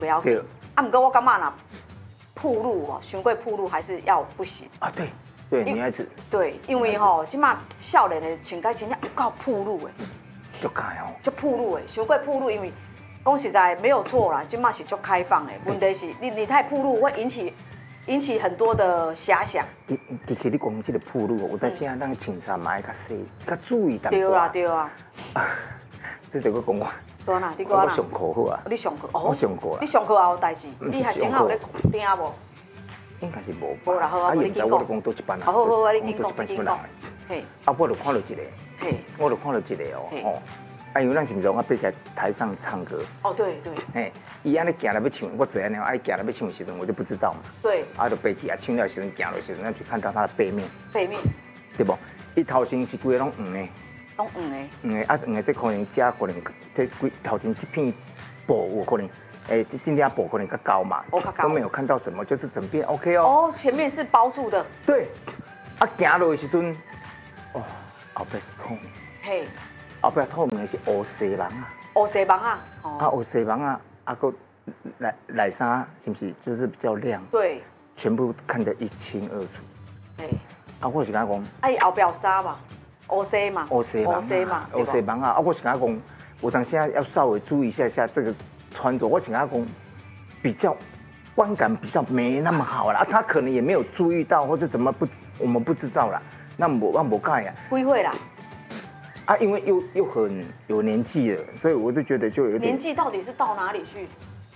不要紧。啊，不过我感觉啦，暴露哦，伤过暴露还是要不行。 啊，对对，女孩子。 对，因为吼，即马少年的穿甲真正有够暴露的。 就改哦。 就暴露的，伤过暴露，因为讲实在没有错啦，即马是足开放的。问题是你太暴露会引起很多的遐想。 其实你讲这个暴露，有当时啊，咱穿衫嘛爱较细，较注意淡薄。 对啊，对啊。 这就个讲我。 对啦，你讲啦。 我上课好啊。 你上课哦。 我上课啦。 你上课也有代志，你学生有咧听无？ 应该是无。 无啦，好啊，你讲。 我就讲倒一班啊。 好，你讲。 嘿。啊，我就看到一个。 嘿。 我就看到一个哦。啊，因为咱是唔是我爬起来台上唱歌？ 哦，对对。 哎，伊安尼行来要唱，我知安尼，哎，行来要唱的时阵，我就不知道嘛。 对。 啊，就爬起来唱了时阵，行的时阵，咱就看到他的背面。 背面。 对不？伊头前是规个拢黄的。 拢黄的。 黄的啊，黄的这可能遮可能这规头前这片布有可能，哎，这今天布可能较高嘛。 哦，较高。 都没有看到什么，就是整片 OK 哦。 哦，前面是包住的。 对。啊，行落的时阵，哦，后背是透明。 嘿。 后壁透明的是黑西芒啊， 黑西芒啊， 啊黑西芒啊，啊个内衫是不是就是比较亮？ 对， 全部看得一清二楚。 哎， 啊我是甲讲， 哎后壁有纱嘛，黑西嘛， 黑西芒，黑西芒啊，啊我是甲讲，我当时要稍微注意一下这个穿着，我是甲讲比较观感比较没那么好啦，他可能也没有注意到或者怎么不，我们不知道啦，那我无改呀。 几岁啦？ 啊，因为又很有年纪了，所以我就觉得就有点年纪到底是到哪里去？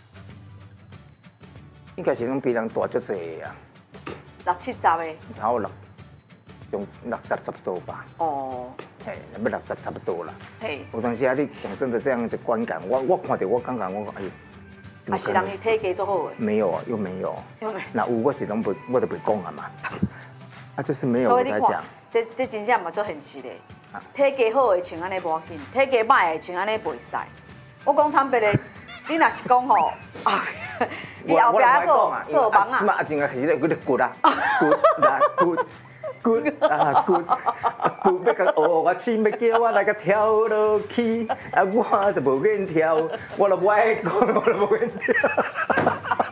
应该是拢比人大足济啊 ，60、70的。 然后用60差不多吧。 哦。 嘿，要60差不多啦。 嘿。 有当时啊，你讲真的这样的观感，我看到我感觉我哎呦。 啊，是人伊体格做好的。 没有啊，又没有。 又没。 那有我是拢不，我都不讲啊嘛。啊，就是没有我才讲。 这真正嘛做现实的。体格好的穿安尼无要紧，体格歹的穿安尼袂使。我讲坦白的，你若是讲吼，伊后壁还有网啊。 嘛，真个是咧，骨啊，骨啊，要甲我亲，要叫我来甲跳落去，啊，我就无愿跳，我就不爱讲，我就无愿跳。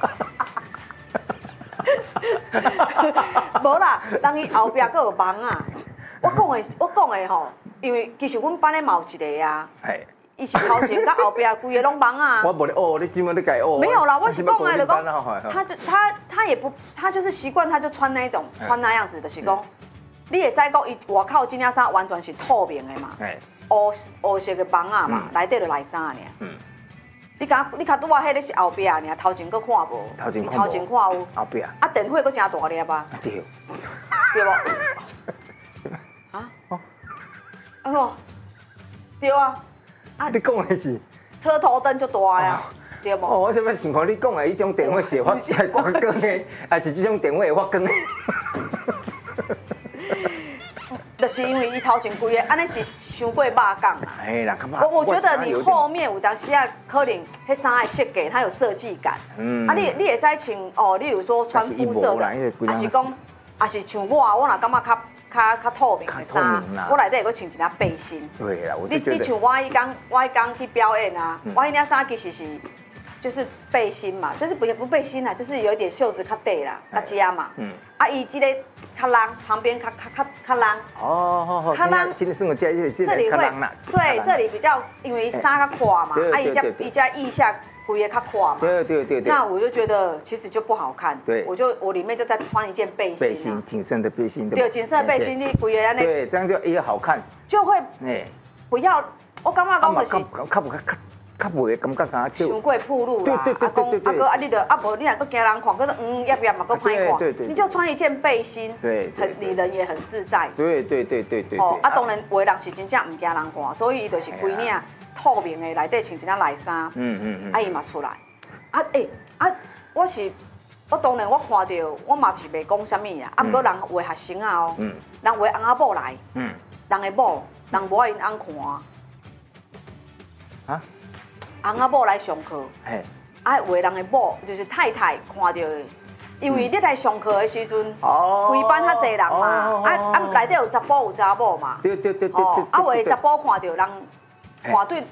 无啦，人伊后壁还有网啊。我讲的吼，因为其实阮班的嘛有一个啊，伊是头前甲后壁规个拢网啊。 我无咧学，你怎么咧改学？ 没有啦，我是讲的就讲，他也不，他就是习惯，他就穿那种穿那样子的，是讲，你会使讲伊外口这件衫完全是透明的嘛，黑色的网啊嘛，内底就内衫尔。你较拄仔迄个是后壁尔，头前佫看无？头前看有。 后壁。 啊，电火佫真大粒吧？ 对。 对无？啊？啊什么？对啊。 啊，你讲的是？ 车头灯就大呀，对无？ 哦，我想要想看你讲的迄种电火是发光的，还是这种电火会发光的？ 就是因为伊头前规个安尼是伤过肉感。 哎啦， 我觉得你后面有当时啊，可能迄衫的设计它有设计感。啊，你会使穿哦，例如说穿肤色的，还是讲，还是像我若感觉较透明的衫，我内底会穿一件背心。 对啦， 你像我迄天去表演啊，我迄件衫其实是就是背心嘛，就是不背心啦，就是有一点袖子较短啦，较遮嘛。啊，伊这个较浪，旁边较浪。 哦，较浪。今天是我这里较浪啦。 对，这里比较因为衫较垮嘛，啊，伊加腋下规个较垮嘛。对。那我就觉得其实就不好看。 对。 我里面就再穿一件背心。 背心，紧身的背心。 对，紧身的背心，你规个安尼。 对，这样就也好看。 就会。不要，我感觉讲就是。 较袂感觉讲伤过暴露啦，你就无你若搁惊人看，搁要不要嘛搁歹看，你就穿一件背心，你人也很自在。 对。 哦，啊当然有的人是真正唔惊人看，所以伊就是规领透明的内底穿一件内衫，啊伊嘛出来。我当然我看到，我嘛是袂讲啥物啊，啊不过人画学生啊哦，人画翁仔某来，人的某，人无爱因翁看。啊？翁仔某来上课，啊，有的人的某就是太太看到的，因为你来上课的时阵，规班较侪人嘛，内底有查甫有查某嘛， 对。 啊，有的查甫看到人，看对